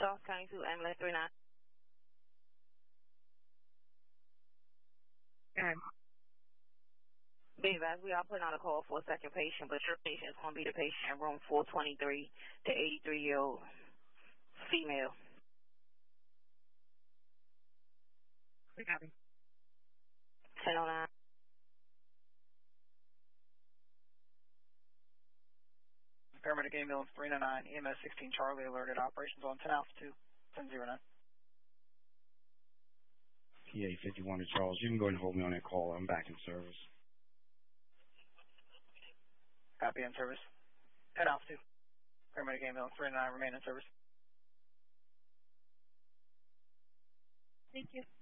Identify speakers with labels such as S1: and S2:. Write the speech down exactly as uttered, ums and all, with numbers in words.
S1: Charles County two, ambulance three nine.
S2: Okay.
S1: Be advised, we are putting out a call for a second patient, but your patient is going to be the patient in room four twenty-three, the eighty-three-year-old female.
S2: We copy.
S1: ten oh nine.
S3: Paramedic ambulance three nine nine, E M S sixteen Charlie alerted, operations on ten Alpha two, ten zero nine.
S4: P A fifty-one to Charles. You can go ahead and hold me on that call. I'm back in service.
S3: Copy in service. ten Alpha two. Paramedic ambulance three nine nine, remain in service.
S2: Thank you.